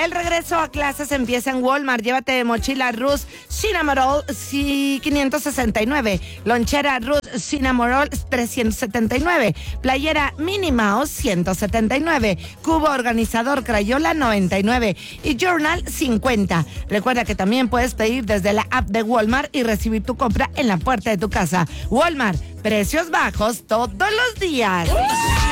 El regreso a clases empieza en Walmart. Llévate mochila Ruth Cinnamon Roll 569, lonchera Ruth Cinnamon Roll 379, playera Minnie Mouse 179, cubo organizador Crayola 99 y Journal 50. Recuerda que también puedes pedir desde la app de Walmart y recibir tu compra en la puerta de tu casa. Walmart, precios bajos todos los días.